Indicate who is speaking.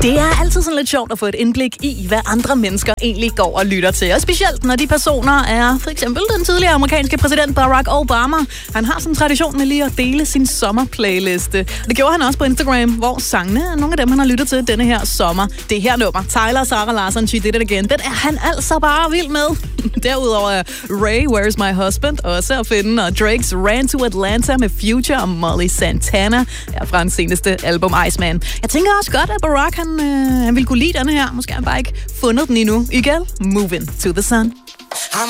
Speaker 1: Det er altid sådan lidt sjovt at få et indblik i, hvad andre mennesker egentlig går og lytter til. Og specielt når de personer er for eksempel den tidligere amerikanske præsident Barack Obama. Han har sådan en tradition med lige at dele sin sommerplayliste. Det gjorde han også på Instagram, hvor sangene er nogle af dem, han har lyttet til denne her sommer. Det her nummer, Tyler, Sarah Larsson, She Did It Again, den er han altså bare vild med. Derudover er Ray, Where's My Husband også at finde, og Drake's Ran to Atlanta med Future og Molly Santana er fra hans seneste album Iceman. Jeg tænker også godt, at Barack han ville kunne lide denne her. Måske har han bare ikke fundet den endnu. Igen, Moving to the Sun.